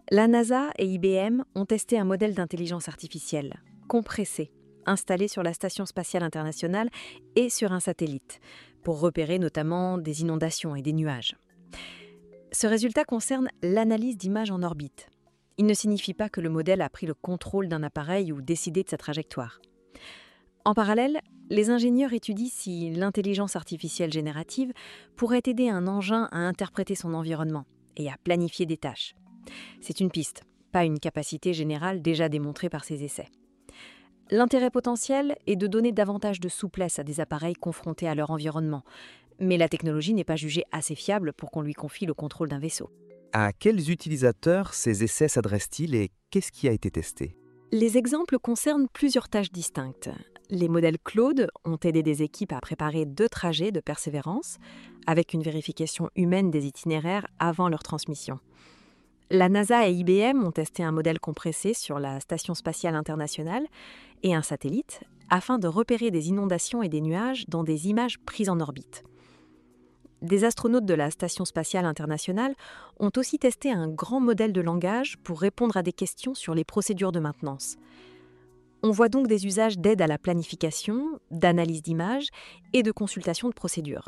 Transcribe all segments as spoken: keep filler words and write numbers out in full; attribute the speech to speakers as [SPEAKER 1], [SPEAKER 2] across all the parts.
[SPEAKER 1] La NASA et I B M ont testé un modèle d'intelligence artificielle, compressé, installé sur la Station spatiale internationale et sur un satellite, pour repérer notamment des inondations et des nuages. Ce résultat concerne l'analyse d'images en orbite. Il ne signifie pas que le modèle a pris le contrôle d'un appareil ou décidé de sa trajectoire. En parallèle, les ingénieurs étudient si l'intelligence artificielle générative pourrait aider un engin à interpréter son environnement et à planifier des tâches. C'est une piste, pas une capacité générale déjà démontrée par ces essais. L'intérêt potentiel est de donner davantage de souplesse à des appareils confrontés à leur environnement, mais la technologie n'est pas jugée assez fiable pour qu'on lui confie le contrôle d'un vaisseau.
[SPEAKER 2] À quels utilisateurs ces essais s'adressent-ils et qu'est-ce qui a été testé?
[SPEAKER 1] Les exemples concernent plusieurs tâches distinctes. Les modèles Claude ont aidé des équipes à préparer deux trajets de Persévérance, avec une vérification humaine des itinéraires avant leur transmission. La NASA et I B M ont testé un modèle compressé sur la Station spatiale internationale et un satellite afin de repérer des inondations et des nuages dans des images prises en orbite. Des astronautes de la Station spatiale internationale ont aussi testé un grand modèle de langage pour répondre à des questions sur les procédures de maintenance. On voit donc des usages d'aide à la planification, d'analyse d'images et de consultation de procédures.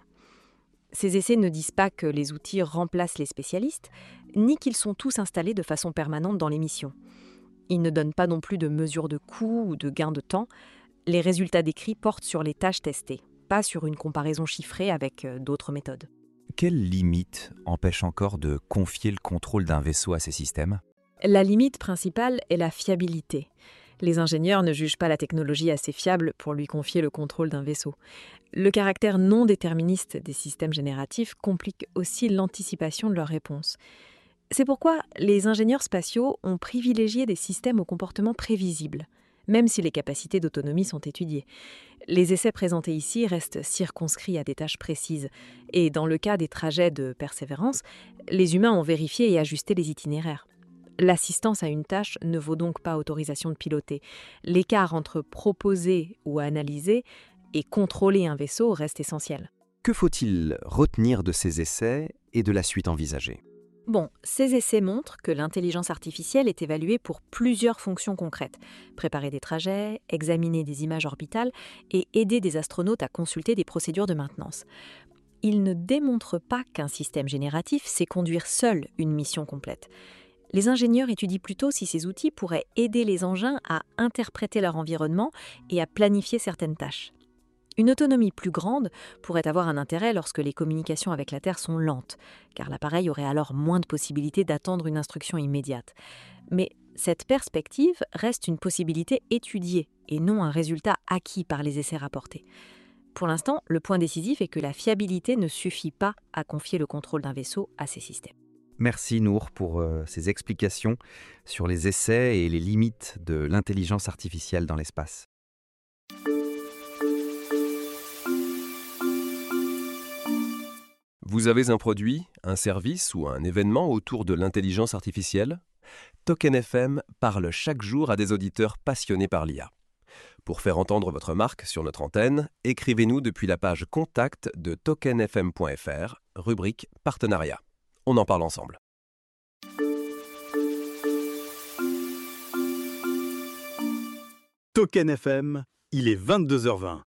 [SPEAKER 1] Ces essais ne disent pas que les outils remplacent les spécialistes, ni qu'ils sont tous installés de façon permanente dans les missions. Ils ne donnent pas non plus de mesures de coût ou de gain de temps. Les résultats décrits portent sur les tâches testées, pas sur une comparaison chiffrée avec d'autres méthodes.
[SPEAKER 2] Quelles limites empêchent encore de confier le contrôle d'un vaisseau à ces systèmes?
[SPEAKER 1] La limite principale est la fiabilité. Les ingénieurs ne jugent pas la technologie assez fiable pour lui confier le contrôle d'un vaisseau. Le caractère non déterministe des systèmes génératifs complique aussi l'anticipation de leurs réponses. C'est pourquoi les ingénieurs spatiaux ont privilégié des systèmes au comportement prévisible, même si les capacités d'autonomie sont étudiées. Les essais présentés ici restent circonscrits à des tâches précises, et dans le cas des trajets de Persévérance, les humains ont vérifié et ajusté les itinéraires. L'assistance à une tâche ne vaut donc pas autorisation de piloter. L'écart entre proposer ou analyser et contrôler un vaisseau reste essentiel.
[SPEAKER 2] Que faut-il retenir de ces essais et de la suite envisagée?
[SPEAKER 1] Bon, ces essais montrent que l'intelligence artificielle est évaluée pour plusieurs fonctions concrètes. Préparer des trajets, examiner des images orbitales et aider des astronautes à consulter des procédures de maintenance. Ils ne démontrent pas qu'un système génératif sait conduire seul une mission complète. Les ingénieurs étudient plutôt si ces outils pourraient aider les engins à interpréter leur environnement et à planifier certaines tâches. Une autonomie plus grande pourrait avoir un intérêt lorsque les communications avec la Terre sont lentes, car l'appareil aurait alors moins de possibilités d'attendre une instruction immédiate. Mais cette perspective reste une possibilité étudiée et non un résultat acquis par les essais rapportés. Pour l'instant, le point décisif est que la fiabilité ne suffit pas à confier le contrôle d'un vaisseau à ces systèmes.
[SPEAKER 2] Merci Nour pour euh, ces explications sur les essais et les limites de l'intelligence artificielle dans l'espace.
[SPEAKER 3] Vous avez un produit, un service ou un événement autour de l'intelligence artificielle? Token F M parle chaque jour à des auditeurs passionnés par l'I A. Pour faire entendre votre marque sur notre antenne, écrivez-nous depuis la page Contact de token f m point f r, rubrique Partenariat. On en parle ensemble.
[SPEAKER 4] Token F M, il est vingt-deux heures vingt.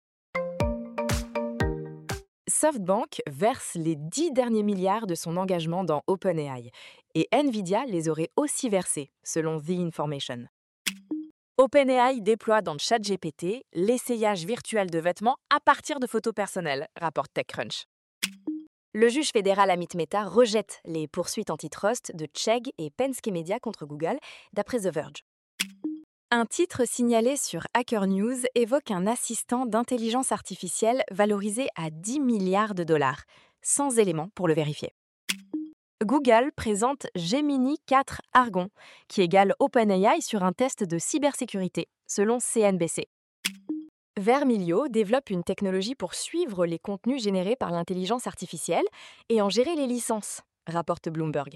[SPEAKER 5] SoftBank verse les dix derniers milliards de son engagement dans OpenAI et Nvidia les aurait aussi versés, selon The Information. OpenAI déploie dans ChatGPT l'essayage virtuel de vêtements à partir de photos personnelles, rapporte TechCrunch. Le juge fédéral Amit Mehta rejette les poursuites antitrust de Chegg et Penske Media contre Google, d'après The Verge. Un titre signalé sur Hacker News évoque un assistant d'intelligence artificielle valorisé à dix milliards de dollars, sans éléments pour le vérifier. Google présente Gemini quatre Argon, qui égale OpenAI sur un test de cybersécurité, selon C N B C. Vermilio développe une technologie pour suivre les contenus générés par l'intelligence artificielle et en gérer les licences, rapporte Bloomberg.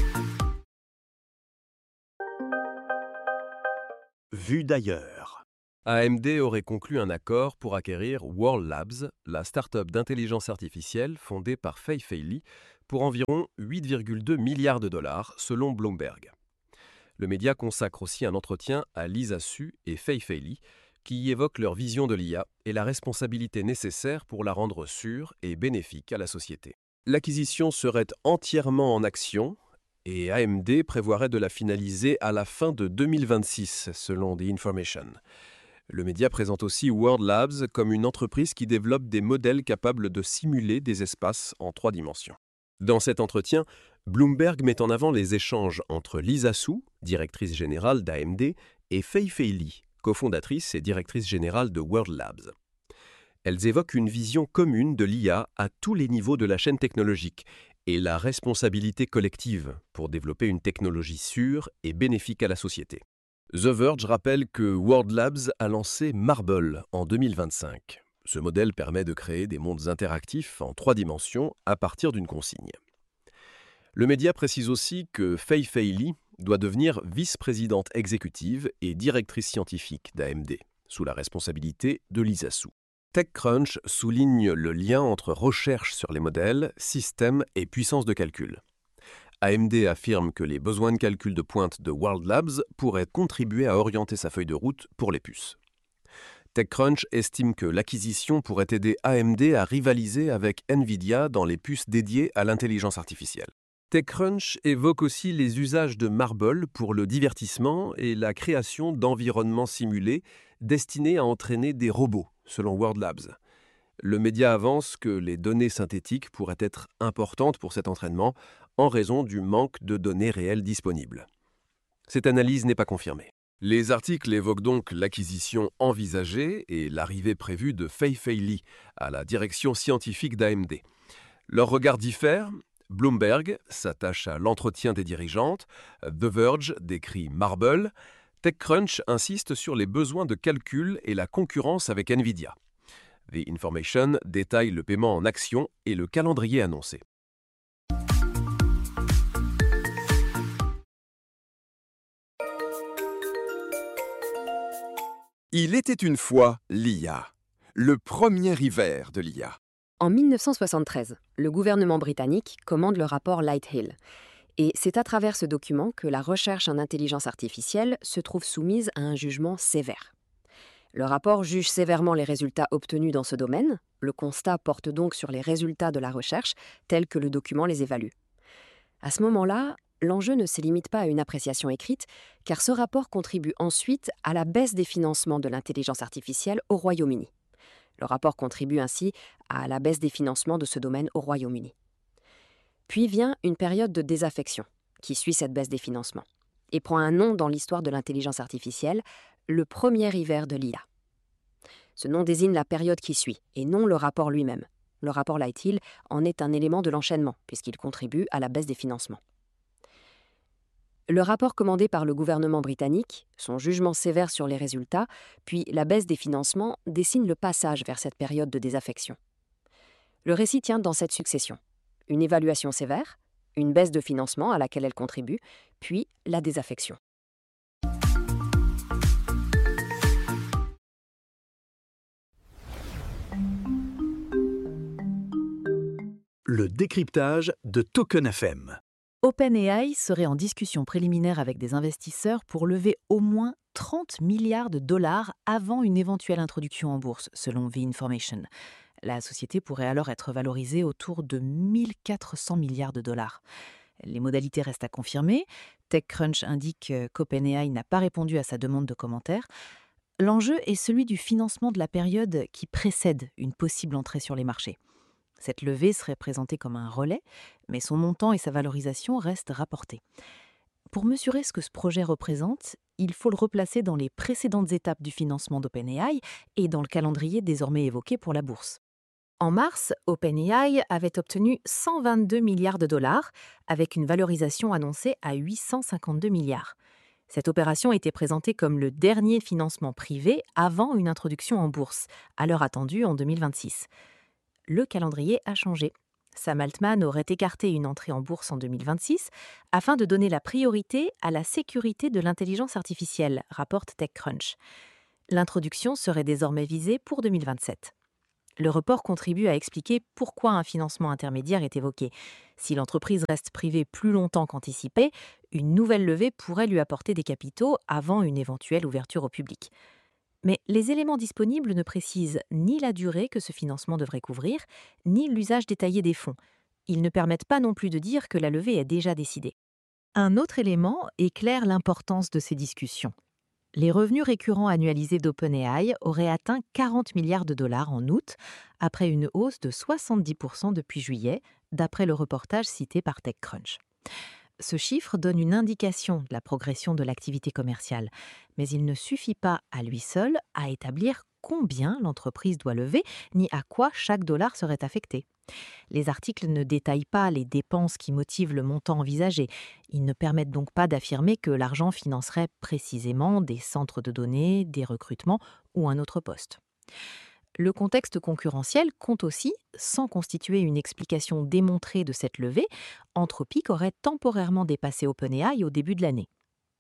[SPEAKER 4] Vue d'ailleurs.
[SPEAKER 3] A M D aurait conclu un accord pour acquérir World Labs, la start-up d'intelligence artificielle fondée par Fei Fei Li, pour environ huit virgule deux milliards de dollars selon Bloomberg. Le média consacre aussi un entretien à Lisa Su et Fei Fei Li, qui y évoquent leur vision de l'I A et la responsabilité nécessaire pour la rendre sûre et bénéfique à la société. L'acquisition serait entièrement en actions et A M D prévoirait de la finaliser à la fin de deux mille vingt-six, selon The Information. Le média présente aussi World Labs comme une entreprise qui développe des modèles capables de simuler des espaces en trois dimensions. Dans cet entretien, Bloomberg met en avant les échanges entre Lisa Su, directrice générale d'A M D, et Fei Fei Li, cofondatrice et directrice générale de World Labs. Elles évoquent une vision commune de l'I A à tous les niveaux de la chaîne technologique et la responsabilité collective pour développer une technologie sûre et bénéfique à la société. The Verge rappelle que World Labs a lancé Marble en deux mille vingt-cinq. Ce modèle permet de créer des mondes interactifs en trois dimensions à partir d'une consigne. Le média précise aussi que Fei Fei Li doit devenir vice-présidente exécutive et directrice scientifique d'A M D, sous la responsabilité de Lisa Su. TechCrunch souligne le lien entre recherche sur les modèles, systèmes et puissance de calcul. A M D affirme que les besoins de calcul de pointe de World Labs pourraient contribuer à orienter sa feuille de route pour les puces. TechCrunch estime que l'acquisition pourrait aider A M D à rivaliser avec Nvidia dans les puces dédiées à l'intelligence artificielle. TechCrunch évoque aussi les usages de Marble pour le divertissement et la création d'environnements simulés destinés à entraîner des robots, selon World Labs. Le média avance que les données synthétiques pourraient être importantes pour cet entraînement en raison du manque de données réelles disponibles. Cette analyse n'est pas confirmée. Les articles évoquent donc l'acquisition envisagée et l'arrivée prévue de Fei Fei Li à la direction scientifique d'A M D. Leurs regards diffèrent. Bloomberg s'attache à l'entretien des dirigeantes, The Verge décrit Marble, TechCrunch insiste sur les besoins de calcul et la concurrence avec Nvidia. The Information détaille le paiement en actions et le calendrier annoncé.
[SPEAKER 6] Il était une fois l'I A, le premier hiver de l'I A.
[SPEAKER 1] En mille neuf cent soixante-treize, le gouvernement britannique commande le rapport Lighthill. Et c'est à travers ce document que la recherche en intelligence artificielle se trouve soumise à un jugement sévère. Le rapport juge sévèrement les résultats obtenus dans ce domaine. Le constat porte donc sur les résultats de la recherche, tels que le document les évalue. À ce moment-là, l'enjeu ne se limite pas à une appréciation écrite, car ce rapport contribue ensuite à la baisse des financements de l'intelligence artificielle au Royaume-Uni. Le rapport contribue ainsi à la baisse des financements de ce domaine au Royaume-Uni. Puis vient une période de désaffection qui suit cette baisse des financements et prend un nom dans l'histoire de l'intelligence artificielle, le premier hiver de l'I A. Ce nom désigne la période qui suit et non le rapport lui-même. Le rapport Lighthill en est un élément de l'enchaînement puisqu'il contribue à la baisse des financements. Le rapport commandé par le gouvernement britannique, son jugement sévère sur les résultats, puis la baisse des financements dessinent le passage vers cette période de désaffection. Le récit tient dans cette succession. Une évaluation sévère, une baisse de financement à laquelle elle contribue, puis la désaffection.
[SPEAKER 4] Le décryptage de Token F M.
[SPEAKER 7] OpenAI serait en discussion préliminaire avec des investisseurs pour lever au moins trente milliards de dollars avant une éventuelle introduction en bourse, selon The Information. La société pourrait alors être valorisée autour de mille quatre cents milliards de dollars. Les modalités restent à confirmer. TechCrunch indique qu'OpenAI n'a pas répondu à sa demande de commentaire. L'enjeu est celui du financement de la période qui précède une possible entrée sur les marchés. Cette levée serait présentée comme un relais, mais son montant et sa valorisation restent rapportés. Pour mesurer ce que ce projet représente, il faut le replacer dans les précédentes étapes du financement d'OpenAI et dans le calendrier désormais évoqué pour la bourse. En mars, OpenAI avait obtenu cent vingt-deux milliards de dollars, avec une valorisation annoncée à huit cent cinquante-deux milliards. Cette opération était présentée comme le dernier financement privé avant une introduction en bourse, à l'heure attendue en deux mille vingt-six. Le calendrier a changé. Sam Altman aurait écarté une entrée en bourse en deux mille vingt-six afin de donner la priorité à la sécurité de l'intelligence artificielle, rapporte TechCrunch. L'introduction serait désormais visée pour deux mille vingt-sept. Le report contribue à expliquer pourquoi un financement intermédiaire est évoqué. Si l'entreprise reste privée plus longtemps qu'anticipé, une nouvelle levée pourrait lui apporter des capitaux avant une éventuelle ouverture au public. Mais les éléments disponibles ne précisent ni la durée que ce financement devrait couvrir, ni l'usage détaillé des fonds. Ils ne permettent pas non plus de dire que la levée est déjà décidée. Un autre élément éclaire l'importance de ces discussions. Les revenus récurrents annualisés d'OpenAI auraient atteint quarante milliards de dollars en août, après une hausse de soixante-dix pour cent depuis juillet, d'après le reportage cité par TechCrunch. Ce chiffre donne une indication de la progression de l'activité commerciale, mais il ne suffit pas à lui seul à établir combien l'entreprise doit lever, ni à quoi chaque dollar serait affecté. Les articles ne détaillent pas les dépenses qui motivent le montant envisagé. Ils ne permettent donc pas d'affirmer que l'argent financerait précisément des centres de données, des recrutements ou un autre poste. Le contexte concurrentiel compte aussi, sans constituer une explication démontrée de cette levée, Anthropic aurait temporairement dépassé OpenAI au début de l'année.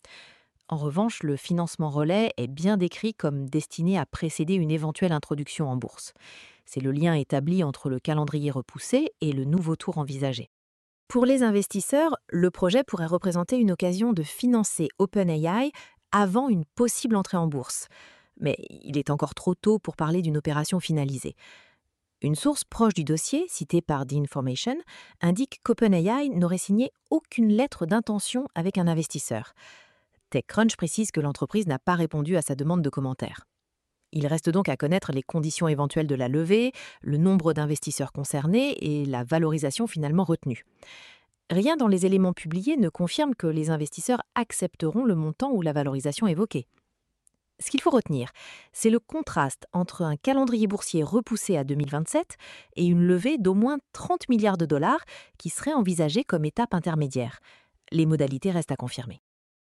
[SPEAKER 7] En revanche, le financement relais est bien décrit comme destiné à précéder une éventuelle introduction en bourse. C'est le lien établi entre le calendrier repoussé et le nouveau tour envisagé. Pour les investisseurs, le projet pourrait représenter une occasion de financer OpenAI avant une possible entrée en bourse. Mais il est encore trop tôt pour parler d'une opération finalisée. Une source proche du dossier, citée par The Information, indique qu'OpenAI n'aurait signé aucune lettre d'intention avec un investisseur. TechCrunch précise que l'entreprise n'a pas répondu à sa demande de commentaire. Il reste donc à connaître les conditions éventuelles de la levée, le nombre d'investisseurs concernés et la valorisation finalement retenue. Rien dans les éléments publiés ne confirme que les investisseurs accepteront le montant ou la valorisation évoquée. Ce qu'il faut retenir, c'est le contraste entre un calendrier boursier repoussé à deux mille vingt-sept et une levée d'au moins trente milliards de dollars qui serait envisagée comme étape intermédiaire. Les modalités restent à confirmer.